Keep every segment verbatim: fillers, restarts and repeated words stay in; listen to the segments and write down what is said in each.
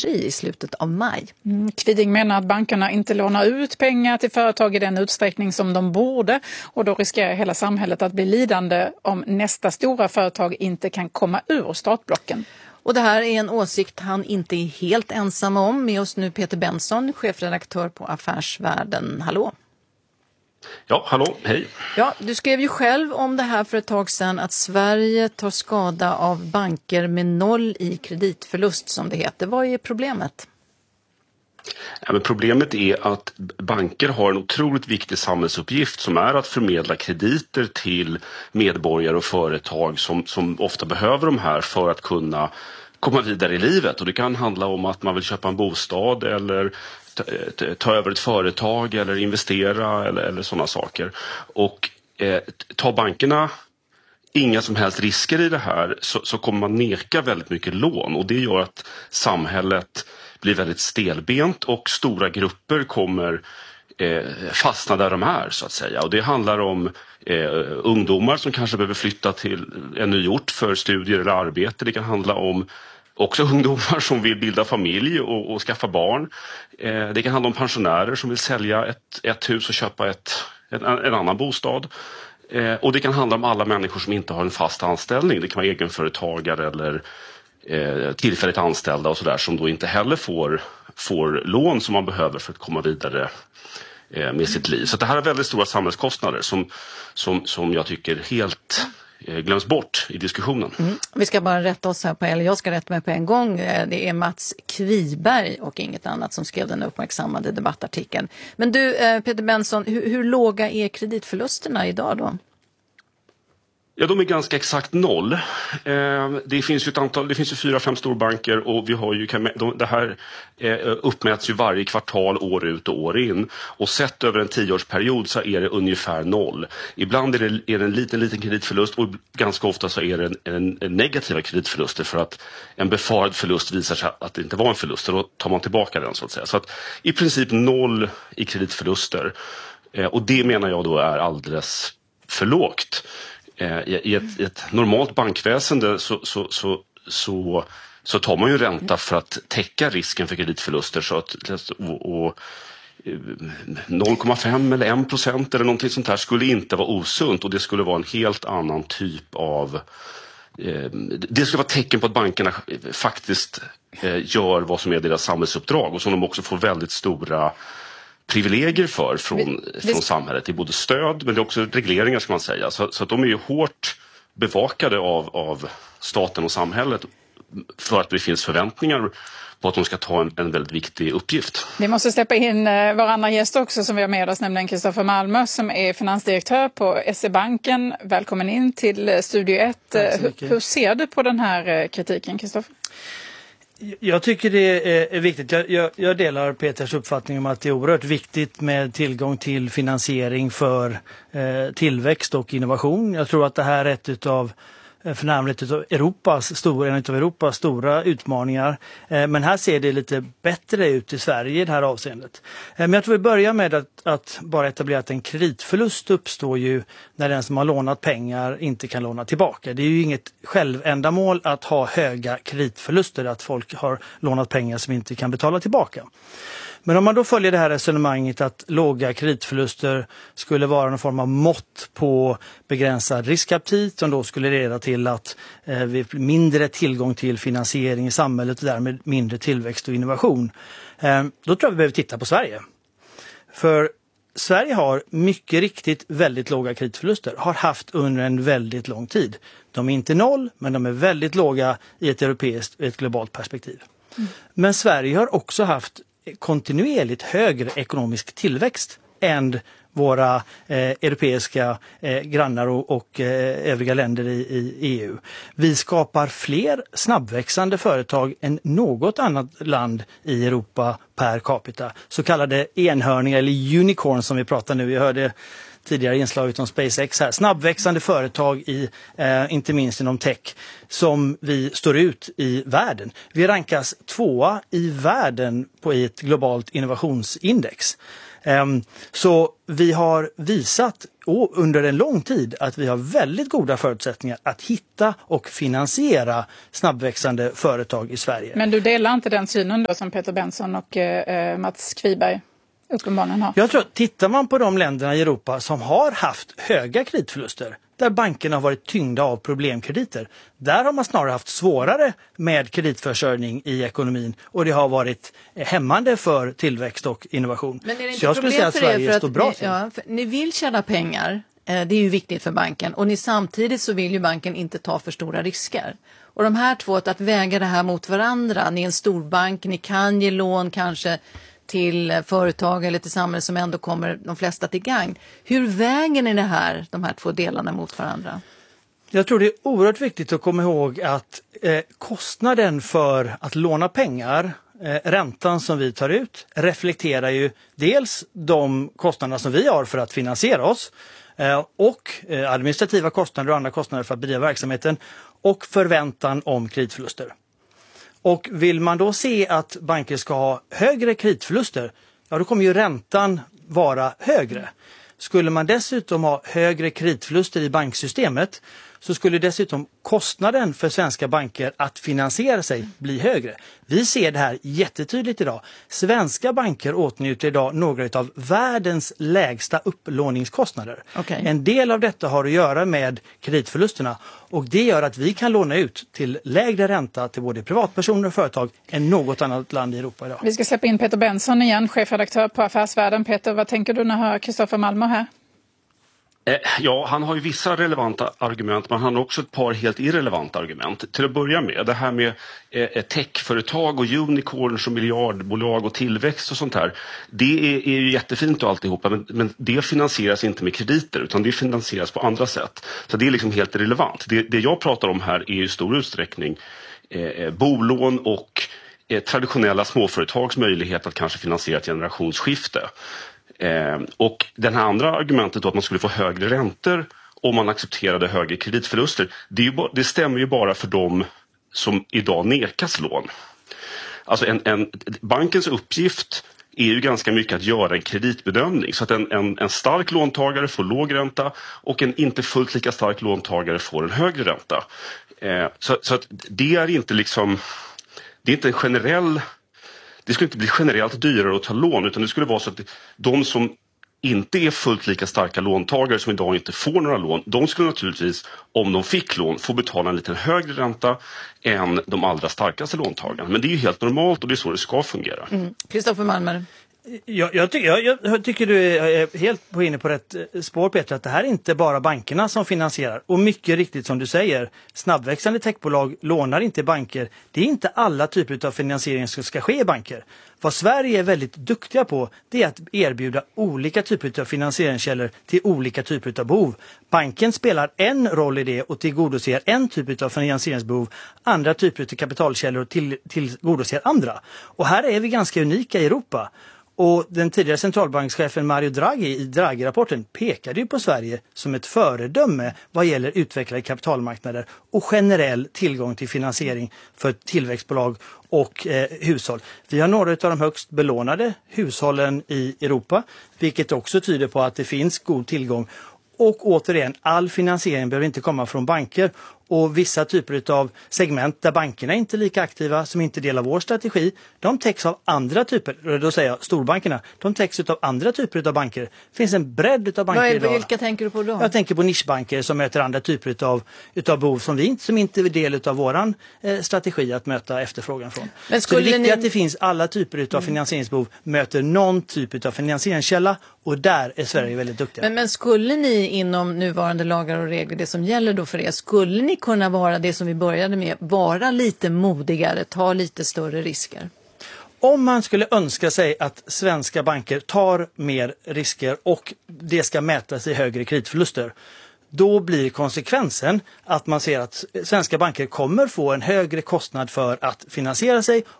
fri i slutet av maj. Mm, Kviding menar att bankerna inte lånar ut pengar till företag i den utsträckning som de borde, och då riskerar hela samhället att bli lidande om nästa stora företag inte kan komma ur startblocken. Och det här är en åsikt han inte är helt ensam om. Med oss nu Peter Benson, chefredaktör på Affärsvärlden. Hallå! Ja, hallå, hej. Ja, du skrev ju själv om det här för ett tag sedan, att Sverige tar skada av banker med noll i kreditförlust, som det heter. Vad är problemet? Ja, men problemet är att banker har en otroligt viktig samhällsuppgift som är att förmedla krediter till medborgare och företag som, som ofta behöver de här för att kunna komma vidare i livet. Och det kan handla om att man vill köpa en bostad eller ta, ta över ett företag eller investera eller, eller sådana saker. Och eh, tar bankerna inga som helst risker i det här så, så kommer man neka väldigt mycket lån, och det gör att samhället blir väldigt stelbent och stora grupper kommer eh, fastna där de är, så att säga. Och det handlar om eh, ungdomar som kanske behöver flytta till en ny ort för studier eller arbete. Det kan handla om också ungdomar som vill bilda familj och, och skaffa barn. Eh, det kan handla om pensionärer som vill sälja ett, ett hus och köpa ett, en, en annan bostad. Eh, och det kan handla om alla människor som inte har en fast anställning. Det kan vara egenföretagare eller eh, tillfälligt anställda och sådär, som då inte heller får, får lån som man behöver för att komma vidare eh, med sitt liv. Så det här är väldigt stora samhällskostnader som, som, som jag tycker helt eh, glöms bort i diskussionen. Mm. Vi ska bara rätta oss här på, eller jag ska rätta mig på en gång. Det är Mats Kviberg och inget annat som skrev den uppmärksammade debattartikeln. Men du, Peter Benson, hur, hur låga är kreditförlusterna idag då? Ja, de är ganska exakt noll. Eh, det finns ju ett antal, det finns ju fyra, fem storbanker, och vi har ju, de, det här eh, uppmäts ju varje kvartal, år ut och år in. Och sett över en tioårsperiod så är det ungefär noll. Ibland är det, är det en liten, liten kreditförlust, och ganska ofta så är det en, en, en negativa kreditförluster, för att en befarad förlust visar sig att det inte var en förlust, och då tar man tillbaka den, så att säga. Så att i princip noll i kreditförluster. Eh, och det menar jag då är alldeles för lågt. I ett, ett normalt bankväsende så, så, så, så, så tar man ju ränta för att täcka risken för kreditförluster, så att och, och, noll komma fem eller en procent eller någonting sånt här skulle inte vara osunt, och det skulle vara en helt annan typ av eh, det skulle vara tecken på att bankerna faktiskt eh, gör vad som är deras samhällsuppdrag, och som de också får väldigt stora privilegier för från, vi, vi... från samhället i både stöd, men det är också regleringar, ska man säga. Så, så att de är ju hårt bevakade av, av staten och samhället, för att det finns förväntningar på att de ska ta en, en väldigt viktig uppgift. Vi måste släppa in eh, vår andra gäst också som vi har med oss, nämligen Kristoffer Malmö som är finansdirektör på S E-banken. Välkommen in till Studio ett. Hur, hur ser du på den här kritiken, Kristoffer? Jag tycker det är viktigt. Jag, jag, jag delar Peters uppfattning om att det är oerhört viktigt med tillgång till finansiering för eh, tillväxt och innovation. Jag tror att det här är ett av för närmast utav Europas stora, en av Europas stora utmaningar. Eh, men här ser det lite bättre ut i Sverige i det här avseendet. Eh, men jag tror vi börjar med att, att bara etablera att en kreditförlust uppstår ju när den som har lånat pengar inte kan låna tillbaka. Det är ju inget självändamål att ha höga kreditförluster, att folk har lånat pengar som inte kan betala tillbaka. Men om man då följer det här resonemanget att låga kreditförluster skulle vara någon form av mått på begränsad riskaptit, som då skulle leda till att eh, vi får mindre tillgång till finansiering i samhället och därmed mindre tillväxt och innovation. Eh, då tror jag vi behöver titta på Sverige. För Sverige har mycket riktigt väldigt låga kreditförluster, har haft under en väldigt lång tid. De är inte noll, men de är väldigt låga i ett europeiskt och ett globalt perspektiv. Mm. Men Sverige har också haft kontinuerligt högre ekonomisk tillväxt än våra eh, europeiska eh, grannar och, och eh, övriga länder i, i E U. Vi skapar fler snabbväxande företag än något annat land i Europa per capita. Så kallade enhörningar eller unicorn som vi pratar nu. Jag hörde tidigare inslaget om SpaceX här. Snabbväxande företag i, eh, inte minst inom tech, som vi står ut i världen. Vi rankas tvåa i världen på ett globalt innovationsindex. Um, så vi har visat under en lång tid att vi har väldigt goda förutsättningar att hitta och finansiera snabbväxande företag i Sverige. Men du delar inte den synen då som Peter Benson och eh, Mats Kviberg uppenbarligen har? Jag tror att tittar man på de länderna i Europa som har haft höga kreditförluster, där bankerna har varit tyngda av problemkrediter, där har man snarare haft svårare med kreditförsörjning i ekonomin och det har varit hämmande för tillväxt och innovation. Men är det inte så jag skulle säga att Sverige står bra ni, ja, för ni vill tjäna pengar, det är ju viktigt för banken, och ni samtidigt så vill ju banken inte ta för stora risker. Och de här två, att väga det här mot varandra, ni är en storbank, ni kan ge lån kanske till företag eller till samhället som ändå kommer de flesta till gagn. Hur väger ni det här, de här två delarna mot varandra? Jag tror det är oerhört viktigt att komma ihåg att eh, kostnaden för att låna pengar, eh, räntan som vi tar ut, reflekterar ju dels de kostnader som vi har för att finansiera oss eh, och eh, administrativa kostnader och andra kostnader för att bedriva verksamheten och förväntan om kreditförluster. Och vill man då se att banker ska ha högre kreditförluster, ja då kommer ju räntan vara högre. Skulle man dessutom ha högre kreditförluster i banksystemet så skulle dessutom kostnaden för svenska banker att finansiera sig bli högre. Vi ser det här jättetydligt idag. Svenska banker åtnjuter idag några av världens lägsta upplåningskostnader. Okay. En del av detta har att göra med kreditförlusterna och det gör att vi kan låna ut till lägre ränta till både privatpersoner och företag än något annat land i Europa idag. Vi ska släppa in Peter Benson igen, chefredaktör på Affärsvärlden. Peter, vad tänker du när du hör Kristoffer Malmer här? Ja, han har ju vissa relevanta argument, men han har också ett par helt irrelevanta argument. Till att börja med, det här med eh, techföretag och unicorns och miljardbolag och tillväxt och sånt här. Det är, är ju jättefint och alltihopa, men, men det finansieras inte med krediter utan det finansieras på andra sätt. Så det är liksom helt relevant. Det, det jag pratar om här är i stor utsträckning eh, bolån och eh, traditionella småföretags möjlighet att kanske finansiera ett generationsskifte. Eh, och den här andra argumentet då att man skulle få högre räntor om man accepterade högre kreditförluster, det, är ju ba- det stämmer ju bara för dem som idag nekas lån. Alltså en, en, bankens uppgift är ju ganska mycket att göra en kreditbedömning så att en, en, en stark låntagare får låg ränta och en inte fullt lika stark låntagare får en högre ränta. Eh, så, så att det är inte liksom, det är inte en generell. Det skulle inte bli generellt dyrare att ta lån utan det skulle vara så att de som inte är fullt lika starka låntagare som idag inte får några lån, de skulle naturligtvis, om de fick lån, få betala en lite högre ränta än de allra starkaste låntagarna. Men det är ju helt normalt och det är så det ska fungera. Kristoffer mm. Malmer. Jag, jag, ty- jag, jag tycker du är helt på inne på rätt spår, Peter, att det här är inte bara bankerna som finansierar. Och mycket riktigt som du säger, snabbväxande techbolag lånar inte banker. Det är inte alla typer av finansiering som ska ske i banker. Vad Sverige är väldigt duktiga på, det är att erbjuda olika typer av finansieringskällor till olika typer av behov. Banken spelar en roll i det och tillgodoser en typ av finansieringsbehov, andra typer av kapitalkällor till, tillgodoser andra. Och här är vi ganska unika i Europa. Och den tidigare centralbankschefen Mario Draghi i Draghi-rapporten pekade ju på Sverige som ett föredöme vad gäller utvecklade kapitalmarknader och generell tillgång till finansiering för tillväxtbolag och eh, hushåll. Vi har några av de högst belånade hushållen i Europa, vilket också tyder på att det finns god tillgång. Och återigen, all finansiering behöver inte komma från banker och vissa typer av segment där bankerna inte är lika aktiva, som inte delar vår strategi, de täcks av andra typer, då säger jag storbankerna, de täcks av andra typer av banker. Det finns en bredd av banker Vad är, idag. Vilka tänker du på då? Jag tänker på nischbanker som möter andra typer av utav behov som vi inte, som inte är del av våran eh, strategi att möta efterfrågan från. Men så det är viktigt ni... att det finns alla typer utav finansieringsbehov, möter någon typ av finansieringskälla och där är Sverige väldigt duktiga. Men, men skulle ni inom nuvarande lagar och regler, det som gäller då för er, skulle ni kunna vara det som vi började med, vara lite modigare, ta lite större risker? Om man skulle önska sig att svenska banker tar mer risker och det ska mätas i högre kreditförluster, då blir konsekvensen att man ser att svenska banker kommer få en högre kostnad för att finansiera sig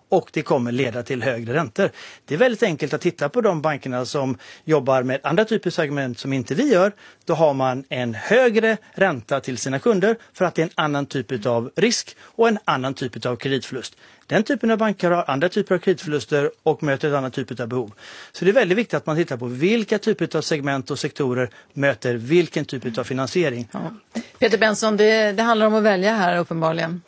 och det kommer leda till högre räntor. Det är väldigt enkelt att titta på de bankerna som jobbar med andra typer av segment som inte vi gör. Då har man en högre ränta till sina kunder för att det är en annan typ av risk och en annan typ av kreditförlust. Den typen av banker har andra typer av kreditförluster och möter ett annat typ av behov. Så det är väldigt viktigt att man tittar på vilka typer av segment och sektorer möter vilken typ av finansiering. Ja. Peter Benson, det, det handlar om att välja här uppenbarligen.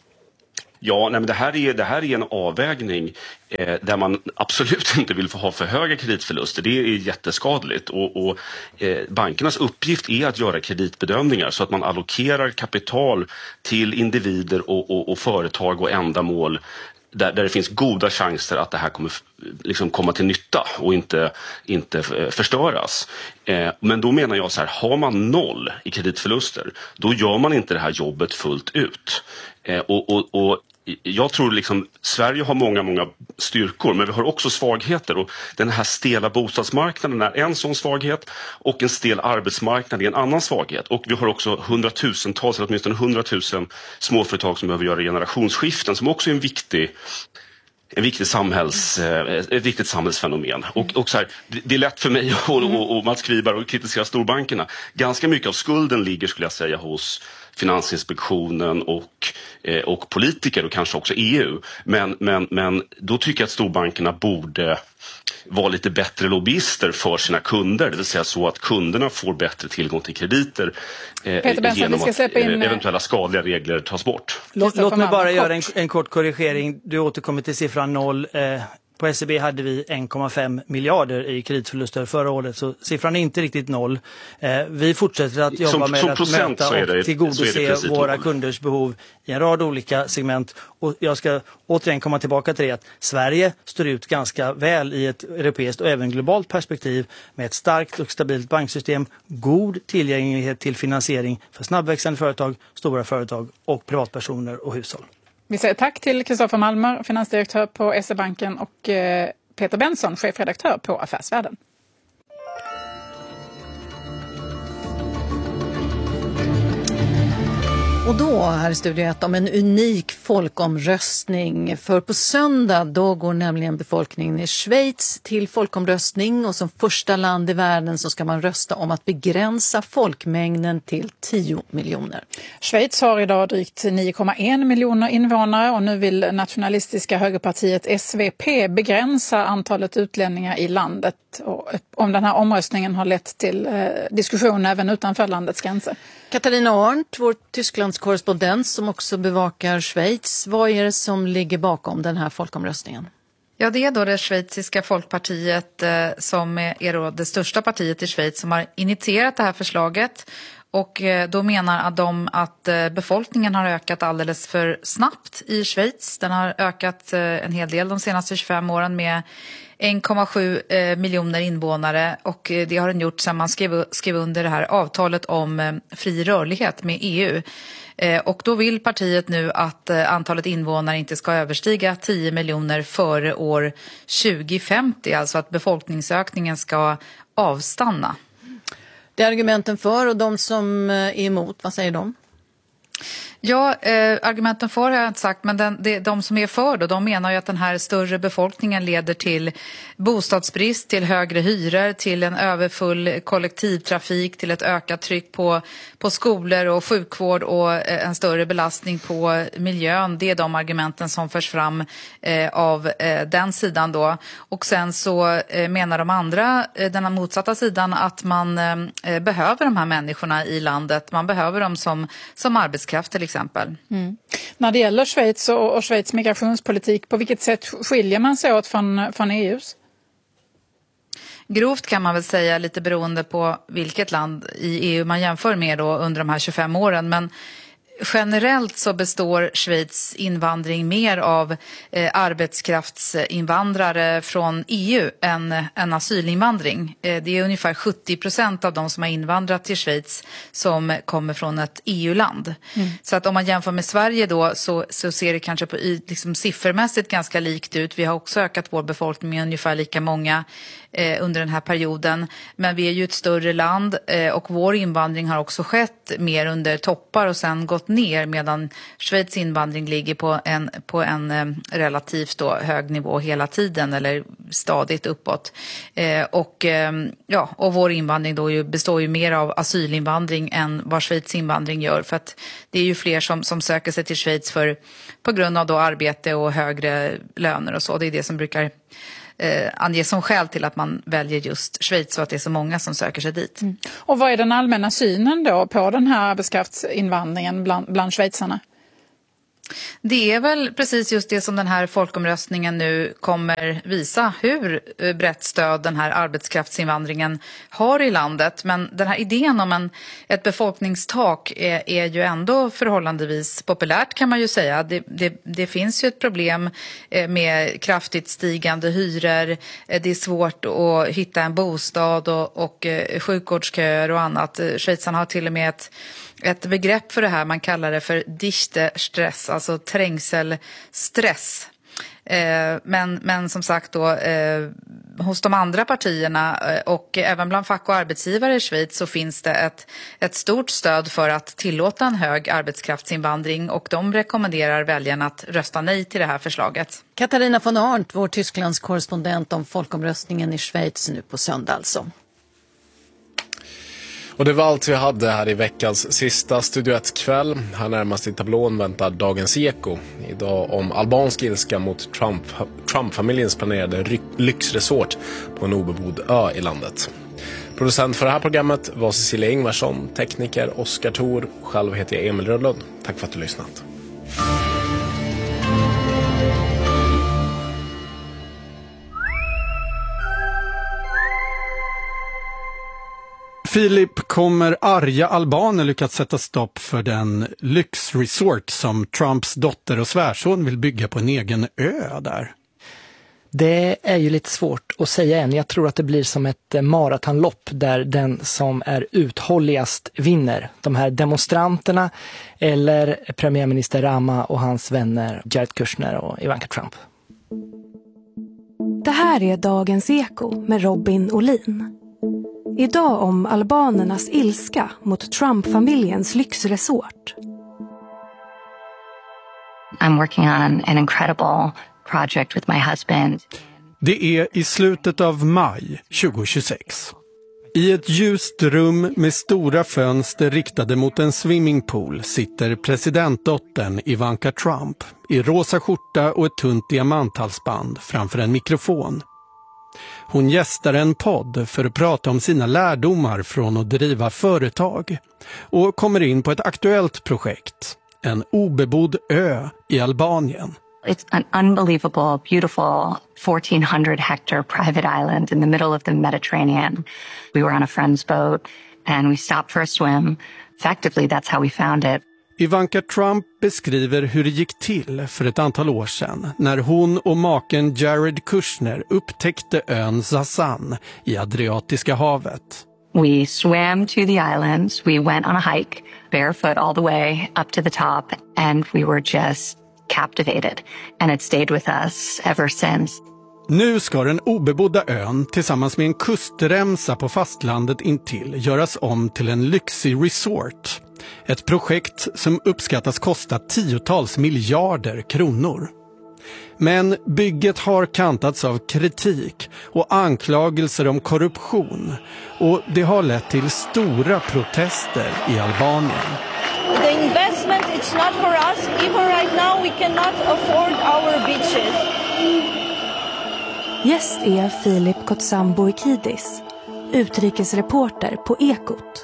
Ja, nej, men det, här är, det här är en avvägning eh, där man absolut inte vill få ha för höga kreditförluster. Det är jätteskadligt och, och eh, bankernas uppgift är att göra kreditbedömningar så att man allokerar kapital till individer och, och, och företag och ändamål där, där det finns goda chanser att det här kommer liksom komma till nytta och inte, inte förstöras. Eh, men då menar jag så här, har man noll i kreditförluster, då gör man inte det här jobbet fullt ut. Eh, och, och, och jag tror liksom Sverige har många, många styrkor, men vi har också svagheter, och den här stela bostadsmarknaden är en sån svaghet och en stel arbetsmarknad är en annan svaghet. Och vi har också hundratusentals, eller åtminstone hundratusen småföretag som behöver göra generationsskiften, som också är en viktig En viktig samhälls, ett viktigt samhällsfenomen. Och, och så här, det är lätt för mig och, och, och Mats Kviberg att kritisera storbankerna. Ganska mycket av skulden ligger, skulle jag säga, hos Finansinspektionen och, eh, och politiker och kanske också E U. Men, men, men då tycker jag att storbankerna borde vara lite bättre lobbyister för sina kunder. Det vill säga så att kunderna får bättre tillgång till krediter eh, Benson, genom att in... eventuella skadliga regler tas bort. Låt, låt mig bara göra en, en kort korrigering. Du återkommer till siffran noll. Eh, på S E B hade vi en komma fem miljarder i kreditförluster förra året, så siffran är inte riktigt noll. Eh, vi fortsätter att jobba som, med som att möta och tillgodose våra noll. Kunders behov i en rad olika segment. Och jag ska återigen komma tillbaka till det att Sverige står ut ganska väl i ett europeiskt och även globalt perspektiv med ett starkt och stabilt banksystem, god tillgänglighet till finansiering för snabbväxande företag, stora företag och privatpersoner och hushåll. Vi säger tack till Kristoffer Malmer, finansdirektör på S E-banken, och eh, Peter Benson, chefredaktör på Affärsvärlden. Och då här i Studio ett om en unik folkomröstning. För på söndag då går nämligen befolkningen i Schweiz till folkomröstning, och som första land i världen så ska man rösta om att begränsa folkmängden till tio miljoner. Schweiz har idag drygt nio komma en miljoner invånare, och nu vill nationalistiska högerpartiet S V P begränsa antalet utlänningar i landet. Och om den här omröstningen har lett till eh, diskussion även utanför landets gränser. Katarina Arndt, vår Tysklandskorrespondent som också bevakar Schweiz. Vad är det som ligger bakom den här folkomröstningen? Ja, det är då det schweiziska folkpartiet eh, som är då det största partiet i Schweiz som har initierat det här förslaget. Och eh, då menar att de att eh, befolkningen har ökat alldeles för snabbt i Schweiz. Den har ökat eh, en hel del de senaste tjugofem åren med en komma sju eh, miljoner invånare, och eh, det har den gjort sedan man skrev, skrev under det här avtalet om eh, fri rörlighet med E U. Eh, och då vill partiet nu att eh, antalet invånare inte ska överstiga tio miljoner före år tjugo femtio, alltså att befolkningsökningen ska avstanna. Det är argumenten för, och de som är emot, vad säger de? Ja, eh, argumenten för har jag inte sagt, men den, det, de som är för då, de menar ju att den här större befolkningen leder till bostadsbrist, till högre hyror, till en överfull kollektivtrafik, till ett ökat tryck på, på skolor och sjukvård och eh, en större belastning på miljön. Det är de argumenten som förs fram eh, av eh, den sidan då. Och sen så eh, menar de andra, eh, den motsatta sidan, att man eh, behöver de här människorna i landet. Man behöver dem som, som arbetskraft till exempel. Mm. När det gäller Schweiz och, och Schweiz migrationspolitik, på vilket sätt skiljer man sig åt från, från E U:s? Grovt kan man väl säga, lite beroende på vilket land i E U man jämför med då under de här tjugofem åren, men generellt så består Schweiz invandring mer av eh, arbetskraftsinvandrare från E U än, än asylinvandring. Eh, det är ungefär sjuttio procent av de som har invandrat till Schweiz som kommer från ett E U-land. Mm. Så att om man jämför med Sverige då så, så ser det kanske på, liksom, siffermässigt ganska likt ut. Vi har också ökat vår befolkning med ungefär lika många eh, under den här perioden. Men vi är ju ett större land eh, och vår invandring har också skett mer under toppar och sen gått ner medan Schweiz invandring ligger på en, på en eh, relativt då hög nivå hela tiden eller stadigt uppåt. Eh, och, eh, ja, och vår invandring då ju består ju mer av asylinvandring än vad Schweiz invandring gör, för att det är ju fler som, som söker sig till Schweiz för, på grund av då arbete och högre löner och så. Det är det som brukar Eh, anges som skäl till att man väljer just Schweiz, så att det är så många som söker sig dit. Mm. Och vad är den allmänna synen då på den här arbetskraftsinvandringen bland, bland schweizarna? Det är väl precis just det som den här folkomröstningen nu kommer visa, hur brett stöd den här arbetskraftsinvandringen har i landet. Men den här idén om en, ett befolkningstak är, är ju ändå förhållandevis populärt, kan man ju säga. Det, det, det finns ju ett problem med kraftigt stigande hyror. Det är svårt att hitta en bostad och, och sjukvårdsköer och annat. Schweizarna har till och med ett Ett begrepp för det här, man kallar det för Dichte-stress, alltså trängselstress. Eh, men, men som sagt då, eh, hos de andra partierna eh, och även bland fack- och arbetsgivare i Schweiz så finns det ett, ett stort stöd för att tillåta en hög arbetskraftsinvandring, och de rekommenderar väljarna att rösta nej till det här förslaget. Katarina von Arndt, vår Tysklands korrespondent om folkomröstningen i Schweiz nu på söndag alltså. Och det var allt vi hade här i veckans sista Studio ett-kväll. Här närmast i tablån väntar Dagens Eko. Idag om albansk ilska mot Trump, Trump-familjens planerade ry- lyxresort på en obebodd ö i landet. Producent för det här programmet var Cecilia Ingvarsson, tekniker Oskar Thor. Själv heter jag Emil Rödlund. Tack för att du lyssnat. Filip, kommer arga albaner lyckats sätta stopp för den lyxresort som Trumps dotter och svärson vill bygga på en egen ö där? Det är ju lite svårt att säga än. Jag tror att det blir som ett maratonlopp där den som är uthålligast vinner. De här demonstranterna eller premiärminister Rama och hans vänner Jared Kushner och Ivanka Trump. Det här är Dagens Eko med Robin Olin. Idag om albanernas ilska mot Trump-familjens lyxresort. I'm working on an incredible project with my husband. Det är i slutet av maj tjugohundratjugosex. I ett ljust rum med stora fönster riktade mot en swimmingpool sitter presidentdottern Ivanka Trump i rosa skjorta och ett tunt diamanthalsband framför en mikrofon. Hon gästar en podd för att prata om sina lärdomar från att driva företag och kommer in på ett aktuellt projekt, en obebodd ö i Albanien. It's an unbelievable, beautiful fourteen hundred hectare private island in the middle of the Mediterranean. We were on a friend's boat and we stopped for a swim. Effectively, that's how we found it. Ivanka Trump beskriver hur det gick till för ett antal år sedan när hon och maken Jared Kushner upptäckte ön Zazan i Adriatiska havet. We swam to the islands. We went on a hike, barefoot all the way up to the top, and we were just captivated. And it stayed with us ever since. Nu ska den obebodda ön tillsammans med en kustremsa på fastlandet intill göras om till en lyxig resort. Ett projekt som uppskattas kosta tiotals miljarder kronor. Men bygget har kantats av kritik och anklagelser om korruption. Och det har lett till stora protester i Albanien. The investment, it's not for us. Even right now we cannot afford our beaches. Gäst är Filip Kotsamboikidis, utrikesreporter på Ekot.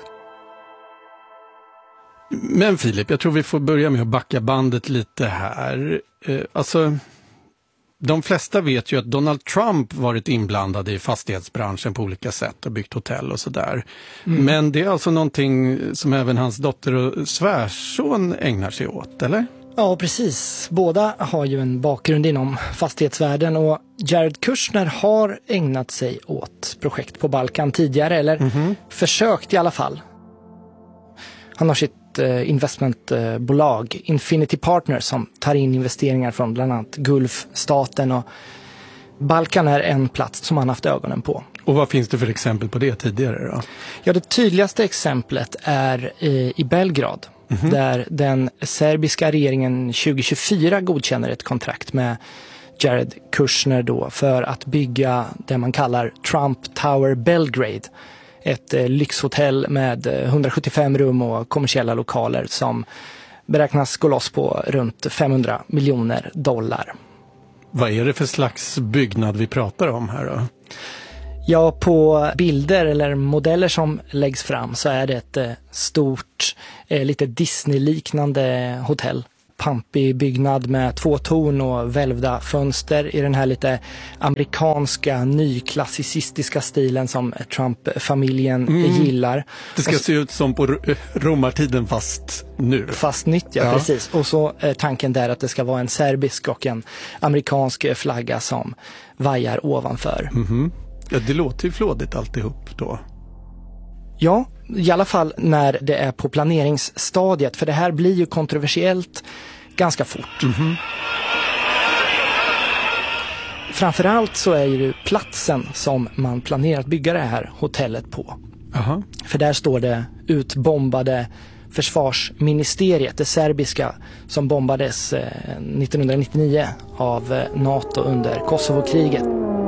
Men Filip, jag tror vi får börja med att backa bandet lite här. Eh, alltså, de flesta vet ju att Donald Trump varit inblandad i fastighetsbranschen på olika sätt och byggt hotell och sådär. Mm. Men det är alltså någonting som även hans dotter och svärson ägnar sig åt, eller? Ja, precis. Båda har ju en bakgrund inom fastighetsvärlden och Jared Kushner har ägnat sig åt projekt på Balkan tidigare, eller mm-hmm. försökt i alla fall. Han har sitt investmentbolag Infinity Partners som tar in investeringar från bland annat Gulfstaten, och Balkan är en plats som han haft ögonen på. Och vad finns det för exempel på det tidigare då? Ja, det tydligaste exemplet är i Belgrad Mm-hmm. Där den serbiska regeringen tjugo tjugofyra godkänner ett kontrakt med Jared Kushner då för att bygga det man kallar Trump Tower Belgrade. Ett eh, lyxhotell med hundrasjuttiofem rum och kommersiella lokaler som beräknas gå loss på runt femhundra miljoner dollar. Vad är det för slags byggnad vi pratar om här då? Ja, på bilder eller modeller som läggs fram så är det ett eh, stort, eh, lite Disney-liknande hotell. Pampig byggnad med två torn och välvda fönster i den här lite amerikanska, nyklassicistiska stilen som Trump-familjen mm. gillar. Det ska se ut som på romartiden fast nu. Fast nytt, ja, ja. Precis. Och så är tanken där att det ska vara en serbisk och en amerikansk flagga som vajar ovanför. Mm-hmm. Ja, det låter ju flådigt alltihop då. Ja, i alla fall när det är på planeringsstadiet. För det här blir ju kontroversiellt ganska fort. Mm-hmm. Framförallt så är ju platsen som man planerar att bygga det här hotellet på. Aha. För där står det utbombade försvarsministeriet, det serbiska, som bombades nittonhundranittionio av NATO under Kosovo-kriget.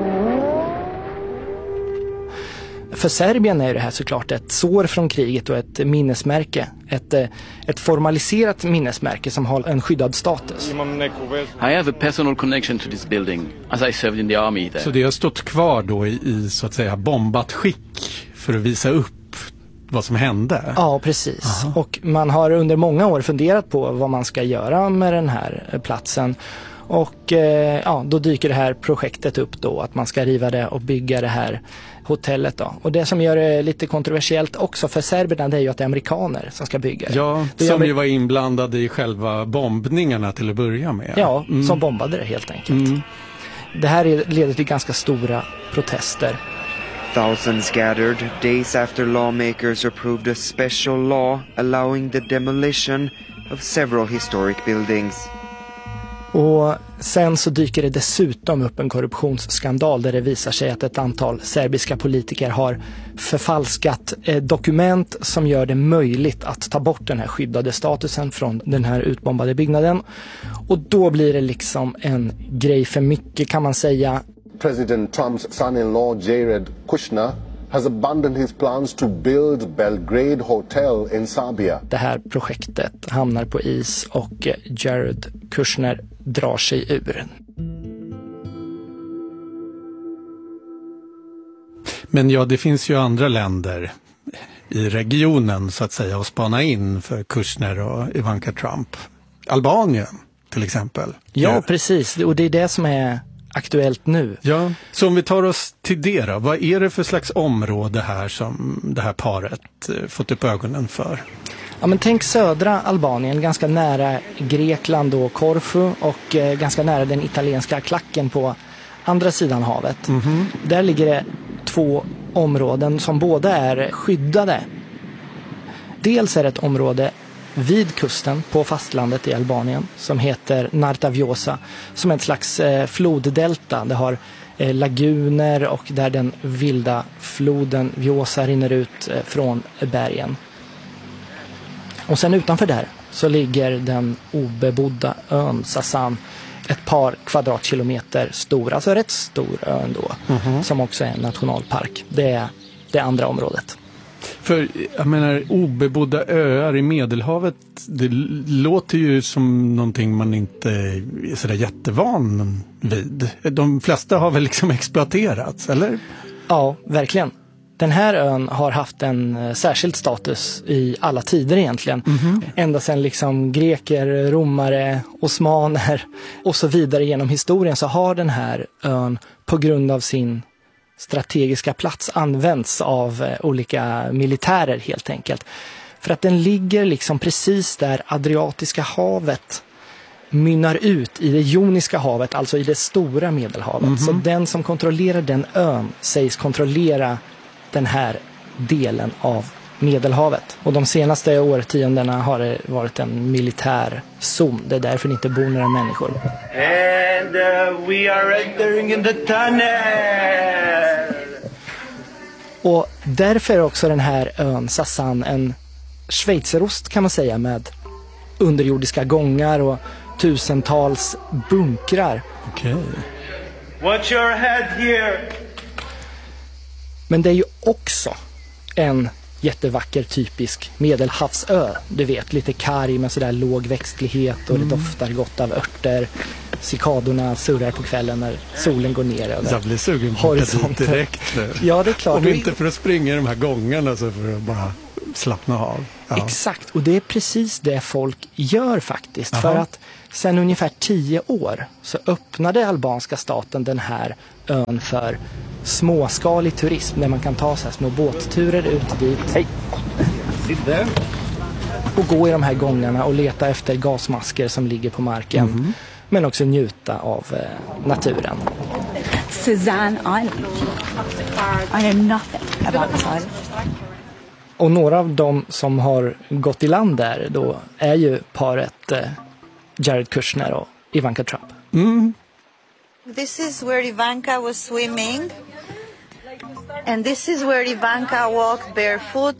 För Serbien är det här såklart ett sår från kriget och ett minnesmärke. Ett, ett formaliserat minnesmärke som har en skyddad status. I have a personal connection to this building as I served in the army there. Så det har stått kvar då i, i så att säga bombat skick för att visa upp vad som hände? Ja, precis. Aha. Och man har under många år funderat på vad man ska göra med den här platsen. Och eh, ja, då dyker det här projektet upp då, att man ska riva det och bygga det här hotellet då. Och det som gör det lite kontroversiellt också för serberna, det är ju att det är amerikaner som ska bygga det. Ja, det som amer- ju var inblandade i själva bombningarna till att börja med. Ja, mm. som bombade det helt enkelt. Mm. Det här är, leder till ganska stora protester. Thousands gathered days after lawmakers approved a special law allowing the demolition of several historic buildings. Och sen så dyker det dessutom upp en korruptionsskandal där det visar sig att ett antal serbiska politiker har förfalskat eh, dokument som gör det möjligt att ta bort den här skyddade statusen från den här utbombade byggnaden. Och då blir det liksom en grej för mycket, kan man säga. President Trumps son-in-law Jared Kushner has abandoned his plans to build Belgrade Hotel in Serbia. Det här projektet hamnar på is och Jared Kushner drar sig ur. Men ja, det finns ju andra länder i regionen så att säga att spana in för Kushner och Ivanka Trump. Albanien till exempel. Ja, ja, precis. Och det är det som är aktuellt nu. Ja, så om vi tar oss till det då. Vad är det för slags område här som det här paret fått upp ögonen för? Ja, men tänk södra Albanien, ganska nära Grekland och Korfu och eh, ganska nära den italienska klacken på andra sidan havet. Mm-hmm. Där ligger det två områden som båda är skyddade. Dels är det ett område vid kusten på fastlandet i Albanien som heter Nartaviosa, som är ett slags eh, floddelta. Det har eh, laguner och där den vilda floden Vjosa rinner ut eh, från bergen. Och sen utanför där så ligger den obebodda ön Sasan, ett par kvadratkilometer stor, alltså rätt stor ö ändå, mm-hmm. som också är en nationalpark. Det är det andra området. För jag menar, obebodda öar i Medelhavet, det låter ju som någonting man inte är sådär jättevan vid. De flesta har väl liksom exploaterats, eller? Ja, verkligen. Den här ön har haft en särskild status i alla tider egentligen. Mm-hmm. Ända sedan liksom greker, romare, osmaner och så vidare genom historien så har den här ön på grund av sin strategiska plats används av eh, olika militärer helt enkelt. För att den ligger liksom precis där Adriatiska havet mynnar ut i det Joniska havet, alltså i det stora Medelhavet. Mm-hmm. Så den som kontrollerar den ön sägs kontrollera den här delen av Medelhavet. Och de senaste årtiondena har det varit en militär zon. Det är därför det inte bor några människor. And uh, we are entering in the tunnel. Och därför är också den här ön Sasan en schweizerost kan man säga, med underjordiska gångar och tusentals bunkrar. Okej. Watch your head here. Men det är ju också en jättevacker typisk medelhavsö. Du vet, lite karg med sådär låg växtlighet och mm. det doftar gott av örter. Cikadorna surrar på kvällen när solen går ner över jag blir sugen på det direkt nu. Ja, det är klart. Om inte för att springa i de här gångarna så för att bara slappna av. Ja. Exakt, och det är precis det folk gör faktiskt. Aha. För att sedan ungefär tio år så öppnade albanska staten den här ön för småskalig turism där man kan ta så här små båtturer ut dit. Hej! Och gå i de här gångarna och leta efter gasmasker som ligger på marken. Mm. Men också njuta av eh, naturen. Suzanne Island. I know nothing about this island. Och några av dem som har gått i land där då är ju paret eh, Jared Kushner och Ivanka Trump. Mm. This is where Ivanka was swimming. And this is where Ivanka walked barefoot.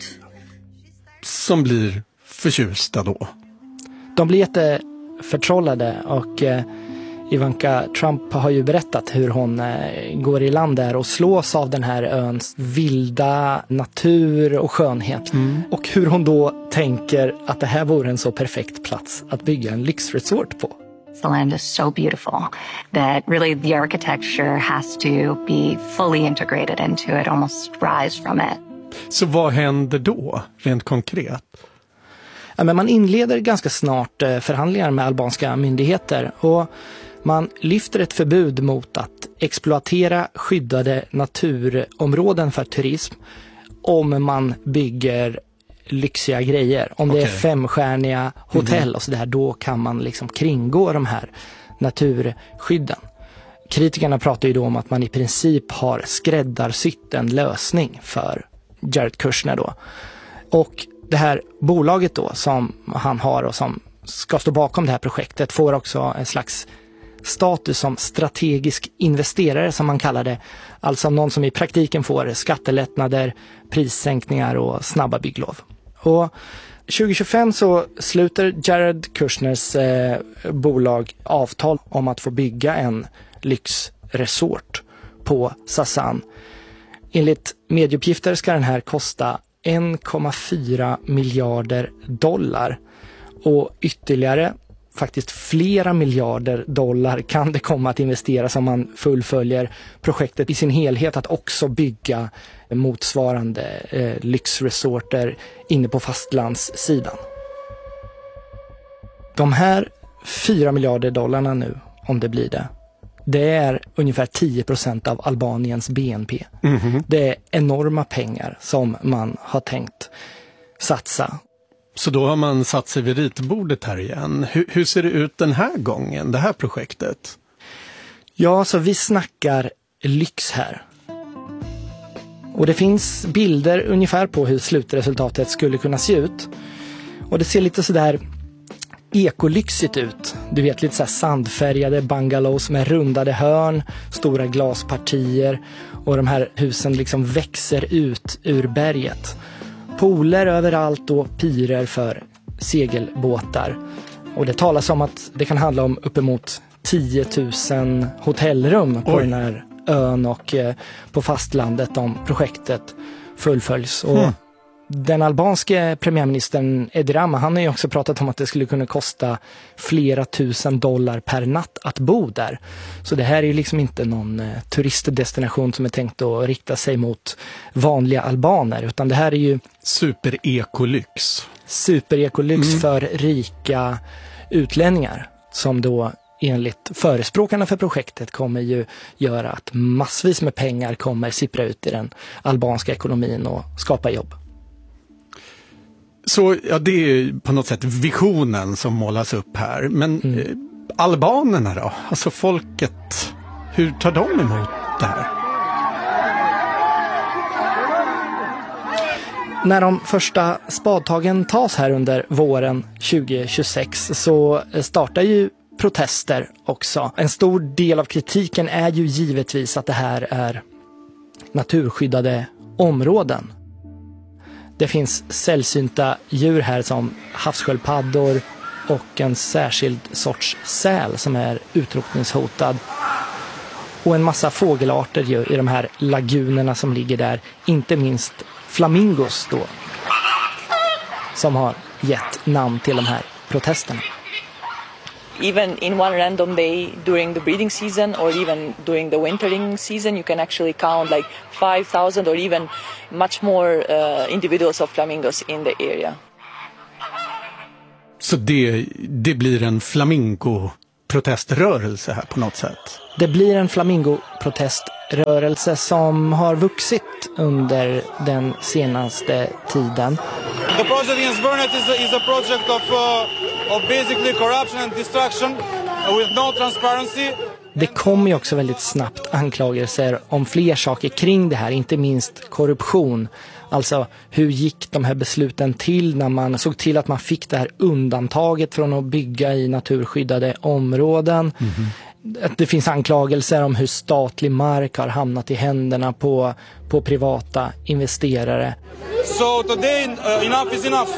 Som blir förtjusta då. De blir jätteförtrollade och eh, Ivanka Trump har ju berättat hur hon eh, går i land där och slås av den här öns vilda natur och skönhet. Mm. Och hur hon då tänker att det här vore en så perfekt plats att bygga en lyxresort på. The land is so beautiful that really the architecture has to be fully integrated into it, almost rise from it. Så vad händer då, rent konkret? Ja, men man inleder ganska snart eh, förhandlingar med albanska myndigheter och man lyfter ett förbud mot att exploatera skyddade naturområden för turism om man bygger lyxiga grejer. Om okay. det är femstjärniga hotell mm. och så där, då kan man liksom kringgå de här naturskydden. Kritikerna pratar ju då om att man i princip har skräddarsytt en lösning för Jared Kushner då. Och det här bolaget då som han har och som ska stå bakom det här projektet får också en slags status som strategisk investerare som man kallar det. Alltså någon som i praktiken får skattelättnader, prissänkningar och snabba bygglov. Och tjugo tjugofem så sluter Jared Kushners eh, bolag avtal om att få bygga en lyxresort på Sasan. Enligt medieuppgifter ska den här kosta en komma fyra miljarder dollar och ytterligare faktiskt flera miljarder dollar kan det komma att investeras om man fullföljer projektet i sin helhet att också bygga motsvarande eh, lyxresorter inne på fastlandssidan. De här fyra miljarder dollarna nu, om det blir det, det är ungefär tio procent av Albaniens B N P. Mm-hmm. Det är enorma pengar som man har tänkt satsa. Så då har man satt sig vid ritbordet här igen. Hur, hur ser det ut den här gången, det här projektet? Ja, så vi snackar lyx här. Och det finns bilder ungefär på hur slutresultatet skulle kunna se ut. Och det ser lite sådär ekolyxigt ut. Du vet, lite så här sandfärgade bungalows med rundade hörn, stora glaspartier och de här husen liksom växer ut ur berget. Pooler överallt och pirer för segelbåtar. Och det talas om att det kan handla om uppemot tio tusen hotellrum på Oj. den här ön och eh, på fastlandet om projektet fullföljs. Och mm. den albanske premiärministern Edi Rama, han har ju också pratat om att det skulle kunna kosta flera tusen dollar per natt att bo där. Så det här är ju liksom inte någon eh, turistdestination som är tänkt att rikta sig mot vanliga albaner, utan det här är ju super-ekolyx. Super-ekolyx mm. för rika utlänningar som då enligt förespråkarna för projektet kommer ju göra att massvis med pengar kommer sippra ut i den albanska ekonomin och skapa jobb. Så ja, det är på något sätt visionen som målas upp här. Men mm. eh, albanerna då? Alltså folket, hur tar de emot det här? När de första spadtagen tas här under våren tjugo tjugosex så startar ju protester också. En stor del av kritiken är ju givetvis att det här är naturskyddade områden. Det finns sällsynta djur här som havssköldpaddor och en särskild sorts säl som är utrotningshotad. Och en massa fågelarter ju i de här lagunerna som ligger där. Inte minst flamingos då, som har gett namn till de här protesterna. Even in one random day during the breeding season or even during the wintering season, you can actually count like five thousand or even much more uh, individuals of flamingos in the area. Så det, det blir en flamingo-proteströrelse här på något sätt? Det blir en flamingo-proteströrelse som har vuxit under den senaste tiden. The project against Burnett is a, is a project of, uh, of basically corruption and destruction uh, with no transparency. Det kommer ju också väldigt snabbt anklagelser om fler saker kring det här, inte minst korruption. Alltså hur gick de här besluten till när man såg till att man fick det här undantaget från att bygga i naturskyddade områden. Mm-hmm. Att det finns anklagelser om hur statlig mark har hamnat i händerna på, på privata investerare. So today uh, enough is enough.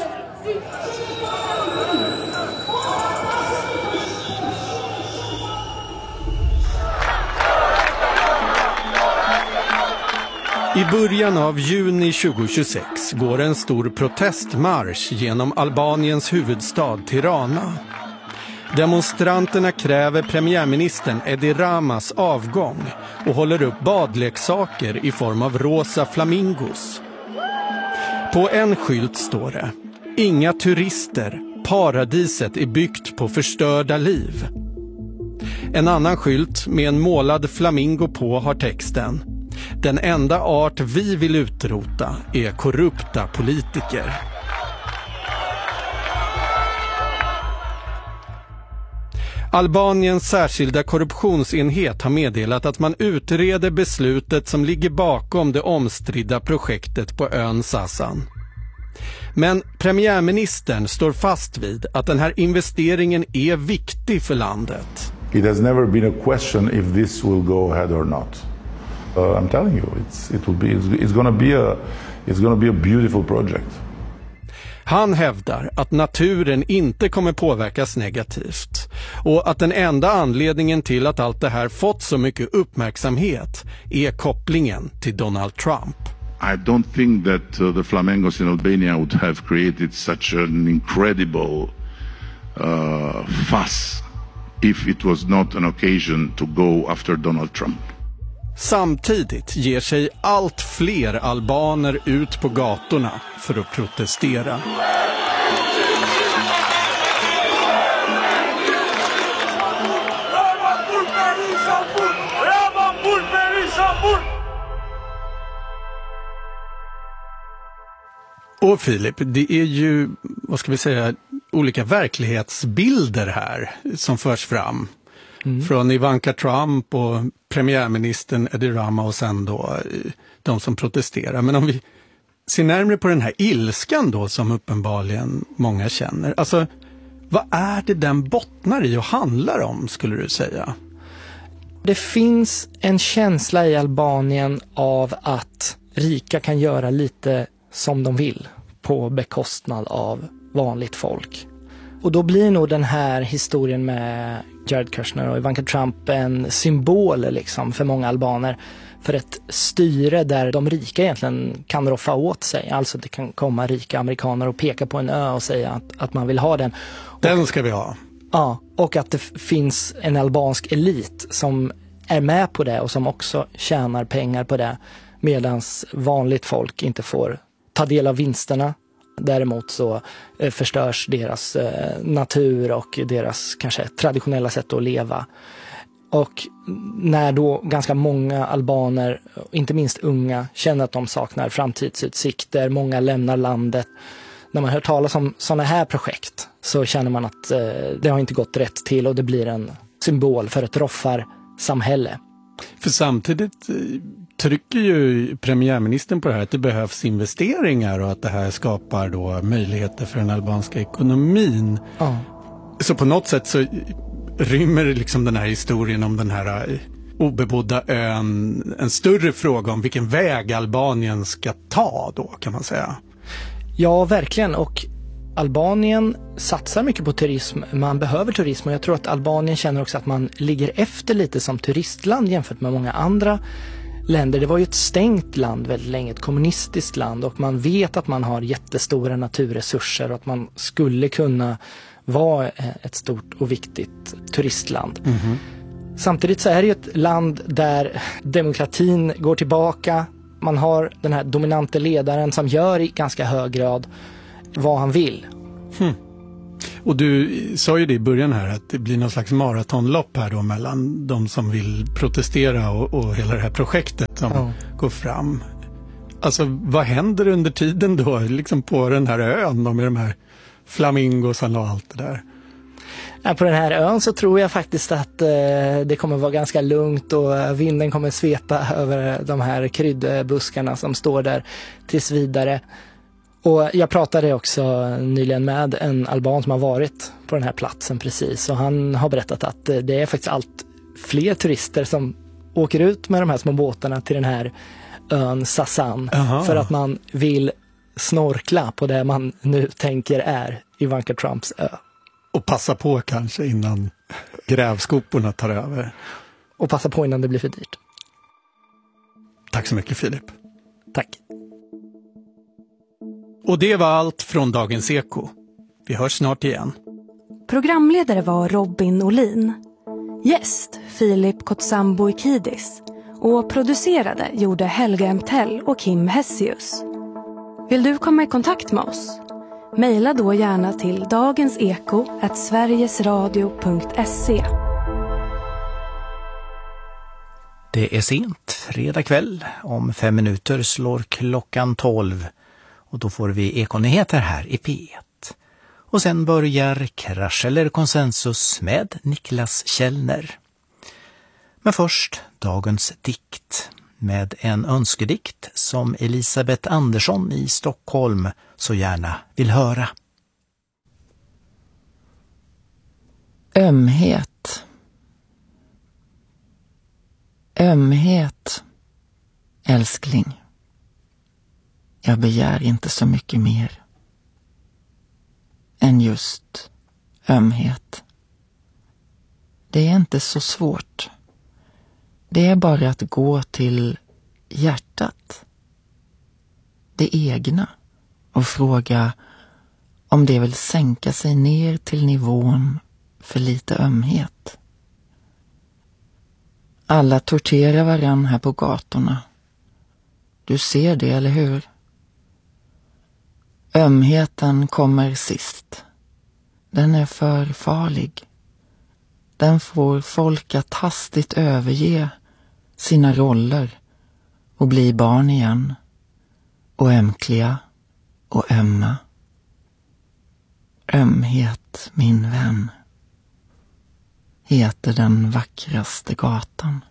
I början av juni tjugohundratjugosex går en stor protestmarsch genom Albaniens huvudstad Tirana. Demonstranterna kräver premiärministern Edi Ramas avgång och håller upp badleksaker i form av rosa flamingos. På en skylt står det: inga turister, paradiset är byggt på förstörda liv. En annan skylt med en målad flamingo på har texten: den enda art vi vill utrota är korrupta politiker. Albaniens särskilda korruptionsenhet har meddelat att man utreder beslutet som ligger bakom det omstridda projektet på ön Sasan. Men premiärministern står fast vid att den här investeringen är viktig för landet. It has never been a question if this will go ahead or not. Uh, I'm telling you, it's, it will be, it's going to be a, it's going to be a beautiful project. Han hävdar att naturen inte kommer påverkas negativt och att den enda anledningen till att allt det här fått så mycket uppmärksamhet är kopplingen till Donald Trump. I don't think that uh, the flamingos in Albania would have created such an incredible uh, fuss if it was not an occasion to go after Donald Trump. Samtidigt ger sig allt fler albaner ut på gatorna för att protestera. Och Filip, det är ju, vad ska vi säga, olika verklighetsbilder här som förs fram. Mm. Från Ivanka Trump och premiärministern Edi Rama och sen då de som protesterar. Men om vi ser närmare på den här ilskan då som uppenbarligen många känner. Alltså, vad är det den bottnar i och handlar om, skulle du säga? Det finns en känsla i Albanien av att rika kan göra lite som de vill på bekostnad av vanligt folk. Och då blir nog den här historien med Jared Kushner och Ivanka Trump en symbol liksom för många albaner för ett styre där de rika egentligen kan roffa åt sig. Alltså det kan komma rika amerikaner och peka på en ö och säga att, att man vill ha den. Den ska vi ha. Ja, och att det finns en albansk elit som är med på det och som också tjänar pengar på det medan vanligt folk inte får ta del av vinsterna. Däremot så eh, förstörs deras eh, natur och deras kanske traditionella sätt att leva. Och när då ganska många albaner, inte minst unga, känner att de saknar framtidsutsikter, många lämnar landet. När man hör talas om sådana här projekt så känner man att eh, det har inte gått rätt till och det blir en symbol för ett roffarsamhälle. För samtidigt trycker ju premiärministern på det här att det behövs investeringar och att det här skapar då möjligheter för den albanska ekonomin. Ja. Så på något sätt så rymmer liksom den här historien om den här obebodda ön en större fråga om vilken väg Albanien ska ta då, kan man säga. Ja, verkligen. Och Albanien satsar mycket på turism. Man behöver turism och jag tror att Albanien känner också att man ligger efter lite som turistland jämfört med många andra länder. Det var ju ett stängt land väldigt länge, ett kommunistiskt land, och man vet att man har jättestora naturresurser och att man skulle kunna vara ett stort och viktigt turistland. Mm-hmm. Samtidigt så är det ju ett land där demokratin går tillbaka. Man har den här dominante ledaren som gör i ganska hög grad vad han vill. Hmm. Och du sa ju det i början här att det blir någon slags maratonlopp här då mellan de som vill protestera och, och hela det här projektet som ja. går fram. Alltså vad händer under tiden då liksom på den här ön med de här flamingosarna och allt det där? Ja, på den här ön så tror jag faktiskt att eh, det kommer vara ganska lugnt och vinden kommer svepa över de här kryddbuskarna som står där tills vidare. Och jag pratade också nyligen med en alban som har varit på den här platsen precis, och han har berättat att det är faktiskt allt fler turister som åker ut med de här små båtarna till den här ön Sasan. Aha. För att man vill snorkla på det man nu tänker är Ivanka Trumps ö. Och passa på kanske innan grävskoporna tar över. Och passa på innan det blir för dyrt. Tack så mycket, Filip. Tack. Och det var allt från Dagens Eko. Vi hörs snart igen. Programledare var Robin Olin. Gäst Filip Kotsambo-Ikidis. Och producerade gjorde Helga Emtell och Kim Hessius. Vill du komma i kontakt med oss? Maila då gärna till dagenseko at sverigesradio punkt se. Det är sent, fredag kväll. Om fem minuter slår klockan tolv. Och då får vi ekonyheter här i P ett. Och sen börjar Krasch eller konsensus med Niklas Källner. Men först dagens dikt med en önskedikt som Elisabeth Andersson i Stockholm så gärna vill höra. Ömhet. Ömhet, älskling. Jag begär inte så mycket mer än just ömhet. Det är inte så svårt. Det är bara att gå till hjärtat, det egna, och fråga om det vill sänka sig ner till nivån för lite ömhet. Alla torterar varann här på gatorna. Du ser det, eller hur? Ömheten kommer sist. Den är för farlig. Den får folk att hastigt överge sina roller och bli barn igen. Och ömkliga och ömma. Ömhet, min vän, heter den vackraste gatan.